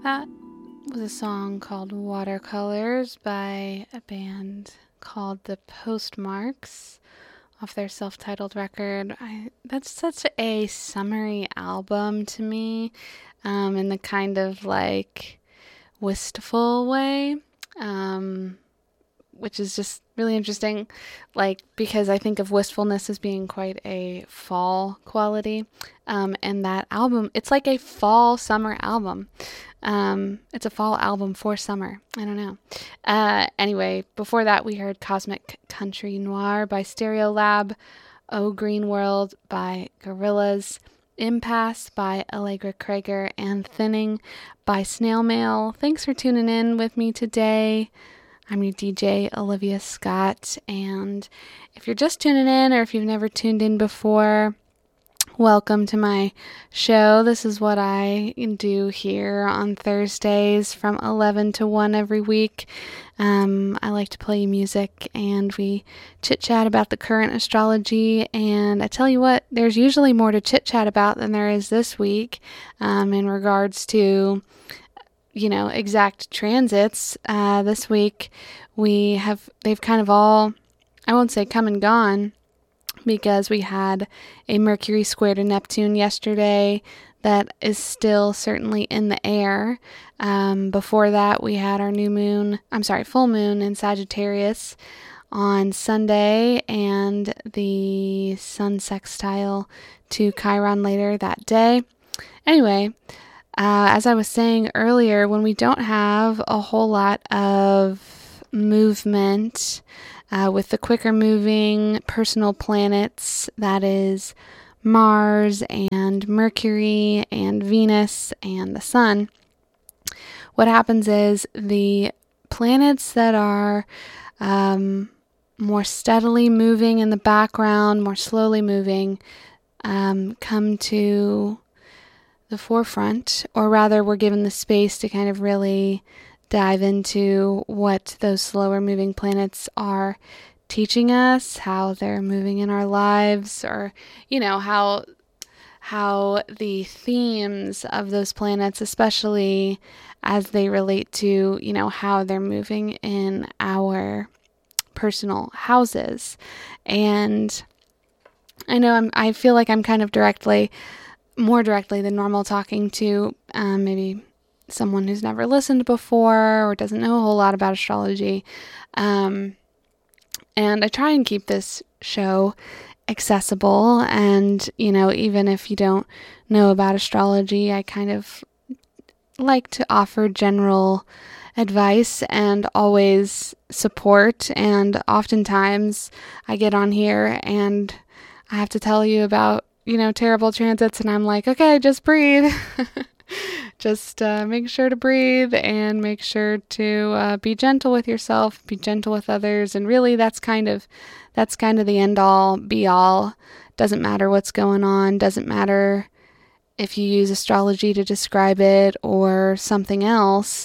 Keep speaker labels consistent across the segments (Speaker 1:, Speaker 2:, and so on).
Speaker 1: That was a song called Watercolors by a band called The Postmarks off their self-titled record. That's such a summery album to me, in the kind of like wistful way. Um, which is just really interesting, like because I think of wistfulness as being quite a fall quality. And that album, it's like a fall summer album. It's a fall album for summer. I don't know. Anyway, before that, we heard Cosmic Country Noir by Stereolab, Oh Green World by Gorillaz, Impasse by Allegra Krager, and Thinning by Snail Mail. Thanks for tuning in with me today. I'm your DJ, Olivia Scott, and if you're just tuning in or if you've never tuned in before, welcome to my show. This is what I do here on Thursdays from 11 to 1 every week. I like to play music and we chit-chat about the current astrology, and I tell you what, there's usually more to chit-chat about than there is this week in regards to exact transits. This week they've kind of all, I won't say come and gone, because we had a Mercury square to Neptune yesterday that is still certainly in the air. Before that, we had our full moon in Sagittarius on Sunday, and the sun sextile to Chiron later that day. Anyway, as I was saying earlier, when we don't have a whole lot of movement with the quicker moving personal planets, that is Mars and Mercury and Venus and the Sun, what happens is the planets that are more steadily moving in the background, more slowly moving, come to the forefront, or rather we're given the space to kind of really dive into what those slower moving planets are teaching us, how they're moving in our lives, or how the themes of those planets, especially as they relate to how they're moving in our personal houses. And I know I feel like I'm kind of more directly than normal talking to maybe someone who's never listened before or doesn't know a whole lot about astrology. And I try and keep this show accessible, and even if you don't know about astrology, I kind of like to offer general advice and always support. And oftentimes I get on here and I have to tell you about terrible transits, and I'm like, okay, just breathe. Just make sure to breathe and make sure to be gentle with yourself, be gentle with others, and really that's kind of the end all be all. Doesn't matter what's going on, doesn't matter if you use astrology to describe it or something else.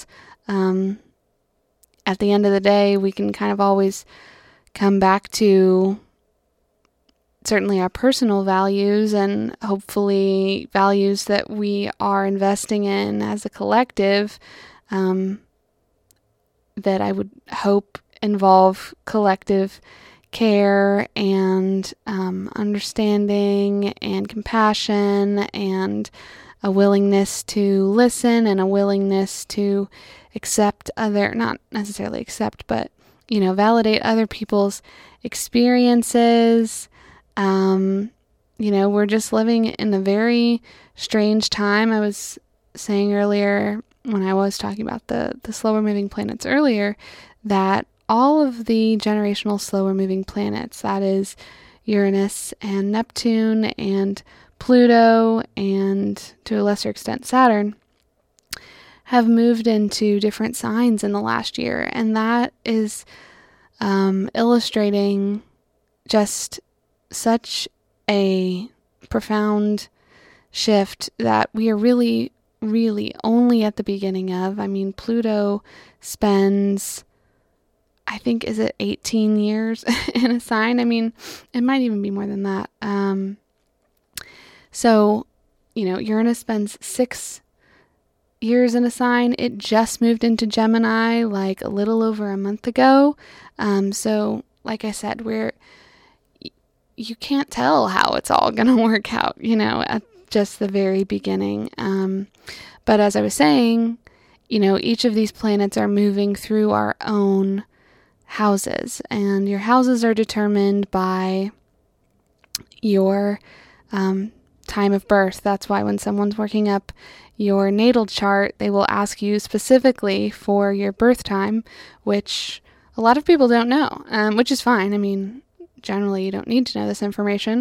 Speaker 1: At the end of the day, we can kind of always come back to certainly our personal values, and hopefully values that we are investing in as a collective, that I would hope involve collective care and understanding and compassion and a willingness to listen and a willingness to not necessarily accept, but validate other people's experiences. We're just living in a very strange time. I was saying earlier, when I was talking about the slower moving planets earlier, that all of the generational slower moving planets, that is Uranus and Neptune and Pluto and to a lesser extent Saturn, have moved into different signs in the last year. And that is illustrating just such a profound shift that we are really, really only at the beginning of. I mean, Pluto spends, I think, is it 18 years in a sign? I mean, it might even be more than that. So, Uranus spends 6 years in a sign. It just moved into Gemini like a little over a month ago. So like I said, you can't tell how it's all going to work out, at just the very beginning. But as I was saying, each of these planets are moving through our own houses, and your houses are determined by your time of birth. That's why when someone's working up your natal chart, they will ask you specifically for your birth time, which a lot of people don't know, which is fine. I mean, generally you don't need to know this information,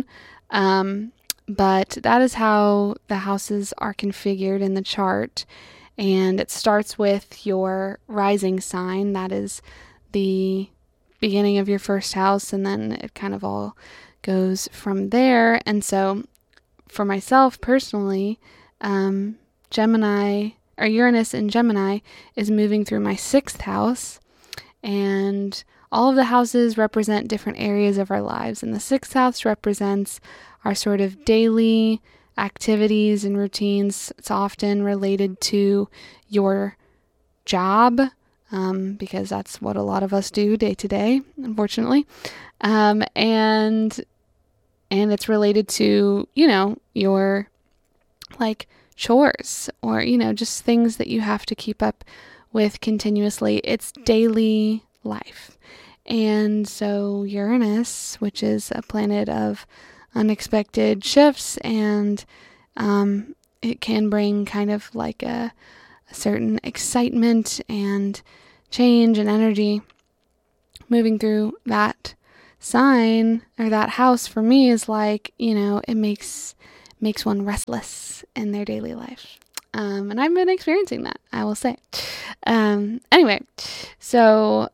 Speaker 1: but that is how the houses are configured in the chart. And it starts with your rising sign. That is the beginning of your first house, and then it kind of all goes from there. And so for myself personally, Gemini, or Uranus in Gemini, is moving through my 6th house, and all of the houses represent different areas of our lives. And the 6th house represents our sort of daily activities and routines. It's often related to your job, because that's what a lot of us do day to day, unfortunately. And it's related to, your like chores, or, just things that you have to keep up with continuously. It's daily life. And so Uranus, which is a planet of unexpected shifts, and it can bring kind of like a certain excitement and change and energy. Moving through that sign or that house for me is like, it makes one restless in their daily life. And I've been experiencing that, I will say. Anyway, so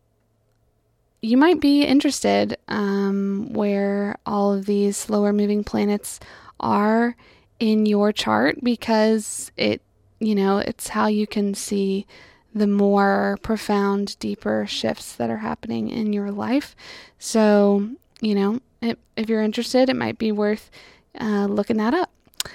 Speaker 1: you might be interested where all of these slower moving planets are in your chart, because it's how you can see the more profound, deeper shifts that are happening in your life. So, if you're interested, it might be worth looking that up.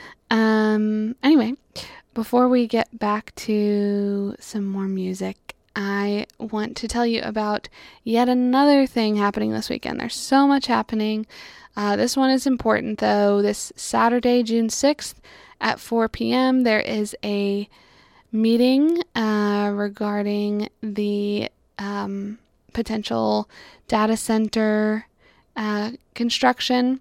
Speaker 1: Anyway, before we get back to some more music, I want to tell you about yet another thing happening this weekend. There's so much happening. This one is important, though. This Saturday, June 6th at 4 p.m., there is a meeting regarding the potential data center construction.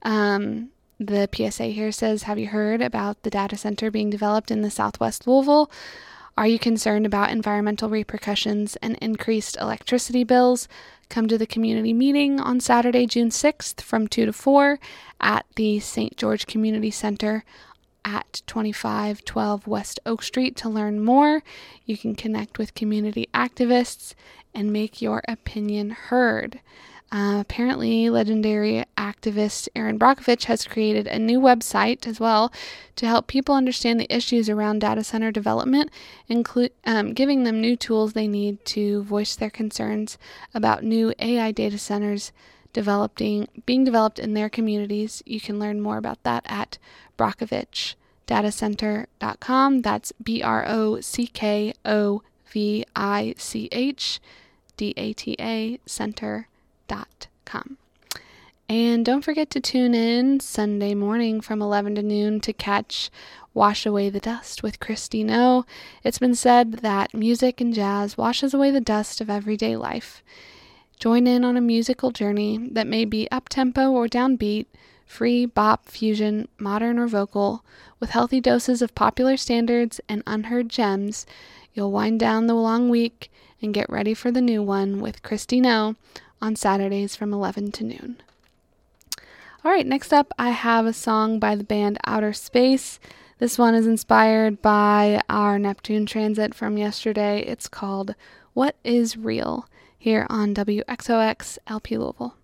Speaker 1: The PSA here says, have you heard about the data center being developed in the Southwest Louisville? Are you concerned about environmental repercussions and increased electricity bills? Come to the community meeting on Saturday, June 6th from 2 to 4 at the St. George Community Center at 2512 West Oak Street to learn more. You can connect with community activists and make your opinion heard. Apparently, legendary activist Erin Brockovich has created a new website as well to help people understand the issues around data center development, giving them new tools they need to voice their concerns about new AI data centers being developed in their communities. You can learn more about that at BrockovichDataCenter.com. That's BrockovichData Center.com. And don't forget to tune in Sunday morning from 11 to noon to catch Wash Away the Dust with Christy No. It's been said that music and jazz washes away the dust of everyday life. Join in on a musical journey that may be up-tempo or downbeat, free, bop, fusion, modern, or vocal. With healthy doses of popular standards and unheard gems, you'll wind down the long week and get ready for the new one with Christy No on Saturdays from 11 to noon. All right, next up I have a song by the band Outer Space. This one is inspired by our Neptune transit from yesterday. It's called What is Real, here on WXOX LP Louisville.